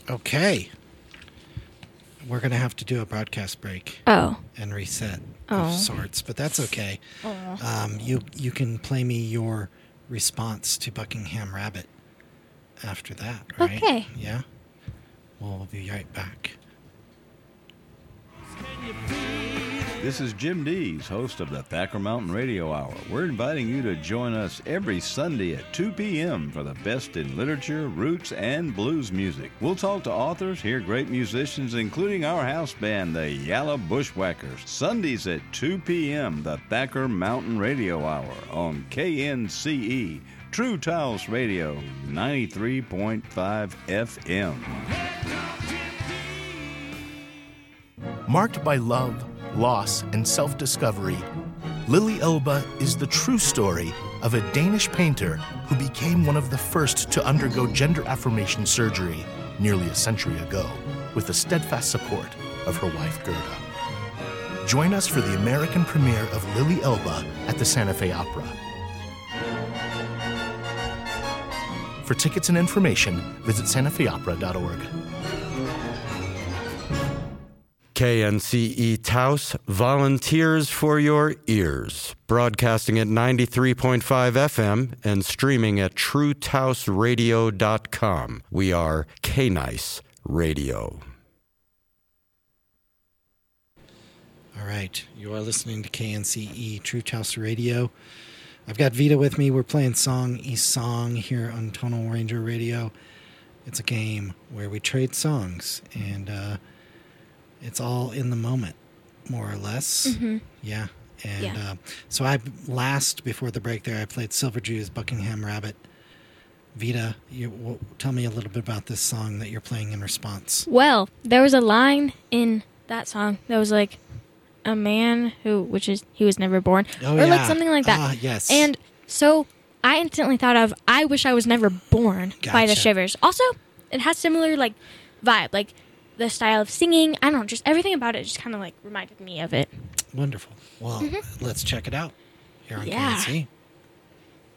Okay. We're going to have to do a broadcast break. Oh. And reset of sorts, but that's okay. You can play me your response to Buckingham Rabbit after that, right? Okay. Yeah? We'll be right back. This is Jim Dees, host of the Thacker Mountain Radio Hour. We're inviting you to join us every Sunday at 2 p.m. for the best in literature, roots, and blues music. We'll talk to authors, hear great musicians, including our house band, the Yalla Bushwhackers. Sundays at 2 p.m., the Thacker Mountain Radio Hour on KNCE, True Taos Radio, 93.5 FM. Marked by love, loss, and self-discovery, Lily Elba is the true story of a Danish painter who became one of the first to undergo gender affirmation surgery nearly a century ago with the steadfast support of her wife Gerda. Join us for the American premiere of Lily Elba at the Santa Fe Opera. For tickets and information, visit santafeopera.org. KNCE Taos, volunteers for your ears. Broadcasting at 93.5 FM and streaming at TrueTaosRadio.com. We are K-Nice Radio. All right. You are listening to KNCE True Taos Radio. I've got Vita with me. We're playing Song East Song here on Tonal Ranger Radio. It's a game where we trade songs, and it's all in the moment, more or less. Mm-hmm. Yeah. And so before the break there, I played Silver Jews, Buckingham Rabbit. Vita, tell me a little bit about this song that you're playing in response. Well, there was a line in that song that was like, a man he was never born. Like something like that. Yes. And so I instantly thought of I Wish I Was Never Born by the Shivers. Also, it has similar like vibe, like the style of singing. I don't know, just everything about it just kind of like reminded me of it. Wonderful. Well, let's check it out here on KNC.